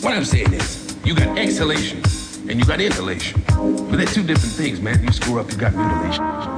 What I'm saying is, you got exhalation and you got inhalation. But they're two different things, man. You screw up, you got mutilation.